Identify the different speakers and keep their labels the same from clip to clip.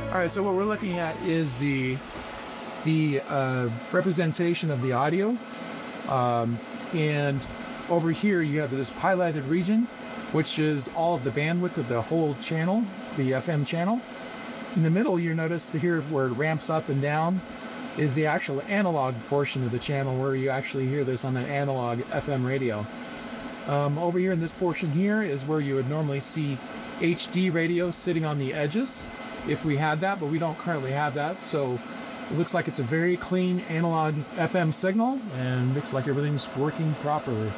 Speaker 1: All right, so what we're looking at is the representation of the audio, and over here you have this highlighted region, which is all of the bandwidth of the whole channel, the FM channel. In the middle, you notice here where it ramps up and down is the actual analog portion of the channel, where you actually hear this on an analog FM radio. Over here in this portion here is where you would normally see HD radio sitting on the edges, if we had that, but we don't currently have that. So it looks like it's a very clean analog FM signal, and looks like everything's working properly.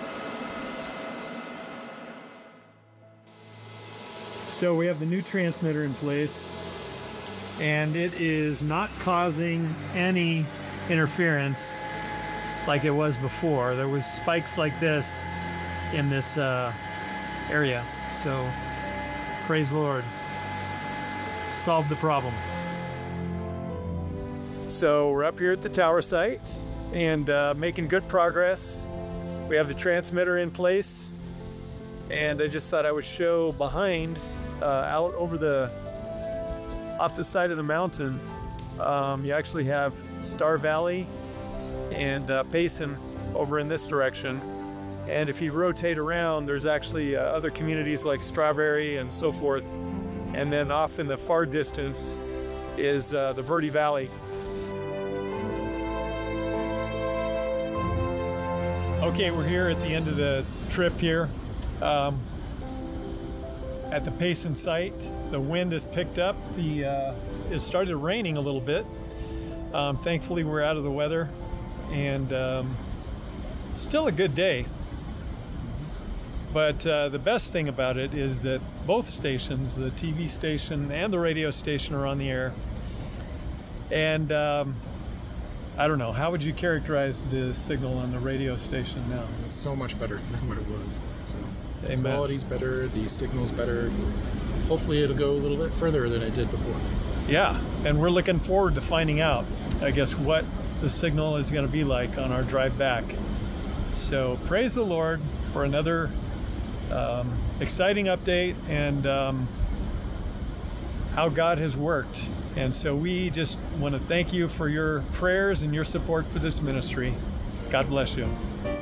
Speaker 2: So we have the new transmitter in place, and it is not causing any interference like it was before. There was spikes like this in this area. So praise the Lord. Solved the problem. So we're up here at the tower site and making good progress. We have the transmitter in place, and I just thought I would show behind, out over off the side of the mountain, you actually have Star Valley and Payson over in this direction. And if you rotate around, there's actually other communities like Strawberry and so forth. And then off in the far distance is the Verde Valley. Okay, we're here at the end of the trip here. At the Payson site, the wind has picked up. It started raining a little bit. Thankfully, we're out of the weather, and still a good day. But the best thing about it is that both stations, the TV station and the radio station, are on the air. And I don't know, how would you characterize the signal on the radio station now?
Speaker 1: It's so much better than what it was. So the
Speaker 2: Amen.
Speaker 1: quality's better, the signal's better. Hopefully it'll go a little bit further than it did before.
Speaker 2: Yeah, and we're looking forward to finding out, I guess, what the signal is going to be like on our drive back. So praise the Lord for another exciting update, and how God has worked. And so we just want to thank you for your prayers and your support for this ministry. God bless you.